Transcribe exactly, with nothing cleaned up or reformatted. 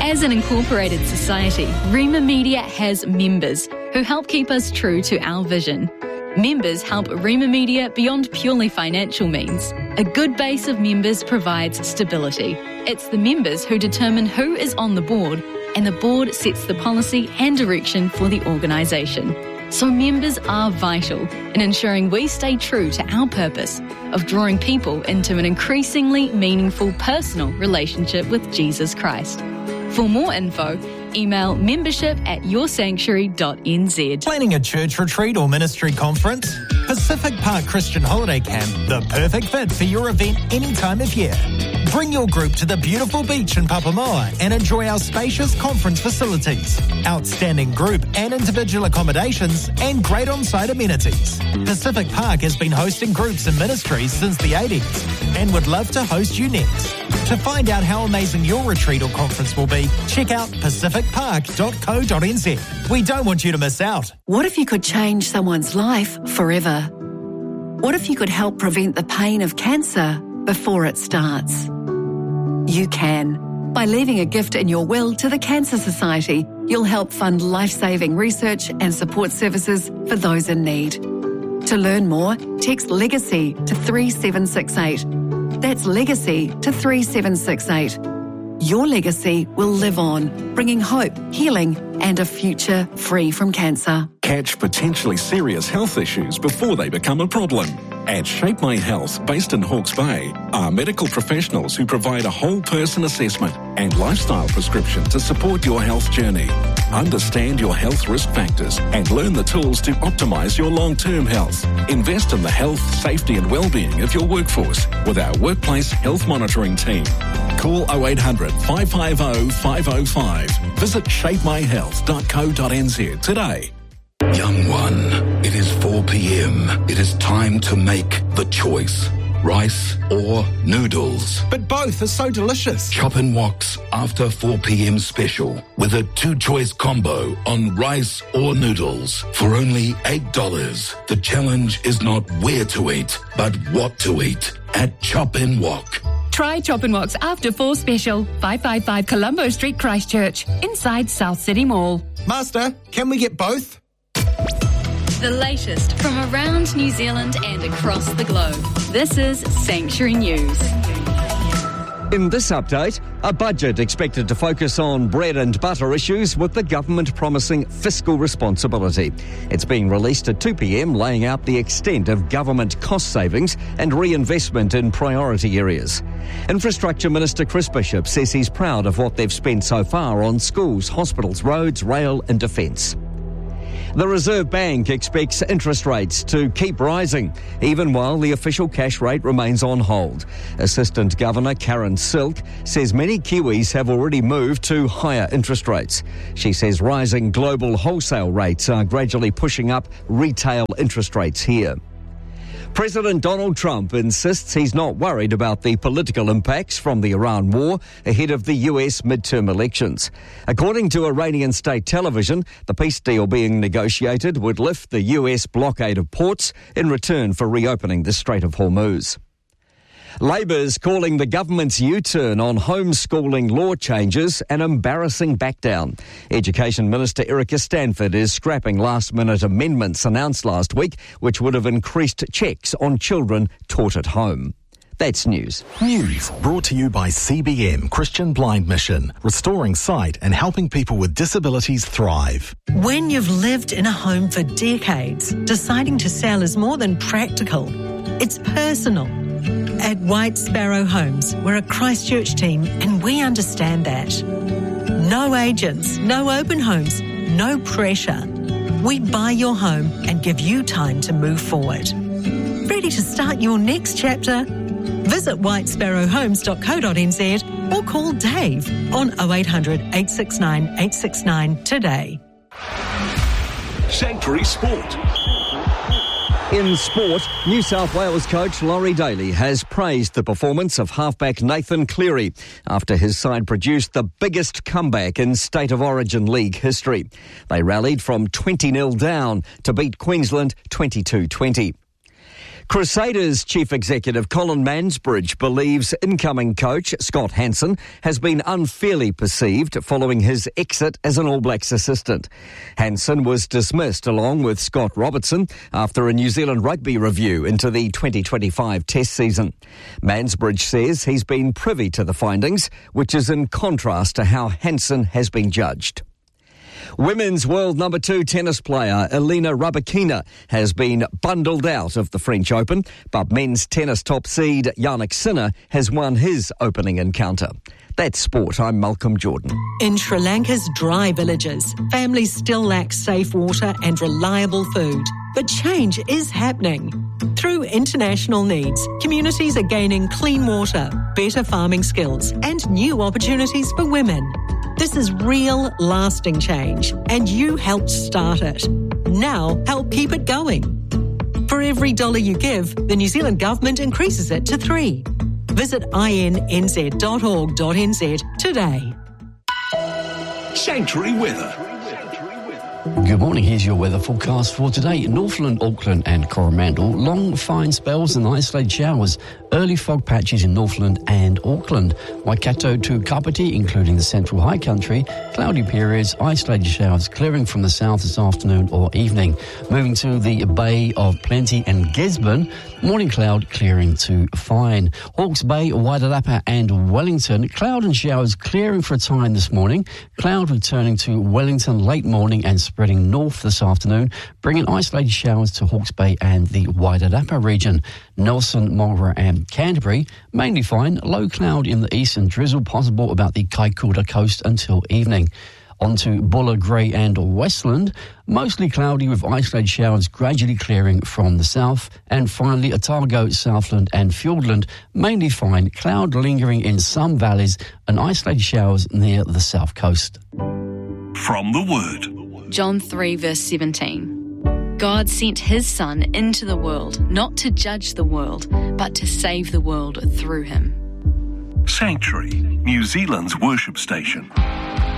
As an incorporated society, Rema Media has members who help keep us true to our vision. Members help Rema Media beyond purely financial means. A good base of members provides stability. It's the members who determine who is on the board, and the board sets the policy and direction for the organisation. So members are vital in ensuring we stay true to our purpose of drawing people into an increasingly meaningful personal relationship with Jesus Christ. For more info, email membership at your sanctuary dot n z. Planning a church retreat or ministry conference? Pacific Park Christian Holiday Camp, the perfect fit for your event any time of year. Bring your group to the beautiful beach in Papamoa and enjoy our spacious conference facilities, outstanding group and individual accommodations, and great on-site amenities. Pacific Park has been hosting groups and ministries since the eighties and would love to host you next. To find out how amazing your retreat or conference will be, check out pacific park dot co dot n z. We don't want you to miss out. What if you could change someone's life forever? What if you could help prevent the pain of cancer before it starts? You can. By leaving a gift in your will to the Cancer Society, you'll help fund life-saving research and support services for those in need. To learn more, text LEGACY to three seven six eight. That's LEGACY to three seven six eight. Your legacy will live on, bringing hope, healing, and a future free from cancer. Catch potentially serious health issues before they become a problem. At Shape My Health, based in Hawke's Bay, are medical professionals who provide a whole person assessment and lifestyle prescription to support your health journey. Understand your health risk factors and learn the tools to optimise your long-term health. Invest in the health, safety and well-being of your workforce with our workplace health monitoring team. Call oh eight hundred, five five oh, five oh five. Visit shape my health dot co dot n z today. Young one, it is four p.m. It is time to make the choice. Rice or noodles? But both are so delicious. Chop and Wok's after four p.m. special with a two-choice combo on rice or noodles for only eight dollars. The challenge is not where to eat, but what to eat at Chop and Wok. Try Chop and Wok's After Four Special, five five five Colombo Street, Christchurch, inside South City Mall. Master, can we get both? The latest from around New Zealand and across the globe. This is Sanctuary News. In this update, a budget expected to focus on bread and butter issues with the government promising fiscal responsibility. It's being released at two p.m, laying out the extent of government cost savings and reinvestment in priority areas. Infrastructure Minister Chris Bishop says he's proud of what they've spent so far on schools, hospitals, roads, rail and defence. The Reserve Bank expects interest rates to keep rising, even while the official cash rate remains on hold. Assistant Governor Karen Silk says many Kiwis have already moved to higher interest rates. She says rising global wholesale rates are gradually pushing up retail interest rates here. President Donald Trump insists he's not worried about the political impacts from the Iran war ahead of the U S midterm elections. According to Iranian state television, the peace deal being negotiated would lift the U S blockade of ports in return for reopening the Strait of Hormuz. Labor's calling the government's U-turn on homeschooling law changes an embarrassing backdown. Education Minister Erica Stanford is scrapping last-minute amendments announced last week, which would have increased checks on children taught at home. That's news. News brought to you by C B M Christian Blind Mission, restoring sight and helping people with disabilities thrive. When you've lived in a home for decades, deciding to sell is more than practical. It's personal. At White Sparrow Homes, we're a Christchurch team and we understand that. No agents, no open homes, no pressure. We buy your home and give you time to move forward. Ready to start your next chapter? Visit white sparrow homes dot co dot n z or call Dave on oh eight hundred, eight six nine, eight six nine today. Sanctuary Sport. In sport, New South Wales coach Laurie Daly has praised the performance of halfback Nathan Cleary after his side produced the biggest comeback in State of Origin League history. They rallied from twenty nil down to beat Queensland twenty-two twenty. Crusaders Chief Executive Colin Mansbridge believes incoming coach Scott Hansen has been unfairly perceived following his exit as an All Blacks assistant. Hansen was dismissed along with Scott Robertson after a New Zealand rugby review into the twenty twenty-five Test season. Mansbridge says he's been privy to the findings, which is in contrast to how Hansen has been judged. Women's world number two tennis player Elena Rybakina has been bundled out of the French Open, but men's tennis top seed Jannik Sinner has won his opening encounter. That's sport. I'm Malcolm Jordan. In Sri Lanka's dry villages, families still lack safe water and reliable food. But change is happening. Through international needs, communities are gaining clean water, better farming skills, and new opportunities for women. This is real, lasting change, and you helped start it. Now, help keep it going. For every dollar you give, the New Zealand Government increases it to three. Visit i n n z dot org dot n z today. Sanctuary weather. Good morning, here's your weather forecast for today. Northland, Auckland and Coromandel, long fine spells and isolated showers. Early fog patches in Northland and Auckland. Waikato to Kapiti, including the central high country, cloudy periods, isolated showers clearing from the south this afternoon or evening. Moving to the Bay of Plenty and Gisborne, morning cloud clearing to fine. Hawke's Bay, Wairarapa and Wellington, cloud and showers clearing for a time this morning. Cloud returning to Wellington late morning and spreading north this afternoon, bringing isolated showers to Hawke's Bay and the Wairarapa region. Nelson, Marlborough and Canterbury, mainly fine. Low cloud in the east and drizzle possible about the Kaikoura coast until evening. On to Buller, Grey and Westland, mostly cloudy with isolated showers gradually clearing from the south. And finally, Otago, Southland and Fiordland, mainly fine. Cloud lingering in some valleys and isolated showers near the south coast. From the Word. John three verse seventeen. God sent his Son into the world, not to judge the world, but to save the world through him. Sanctuary, New Zealand's worship station.